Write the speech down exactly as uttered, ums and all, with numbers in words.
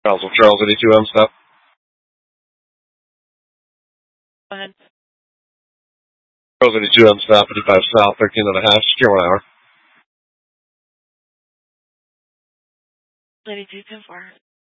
Charles, Charles eighty-two M stop. Go ahead. Charles eighty-two M stop, fifty-five south, thirteen and a half, secure one hour. eighty-two, ten four.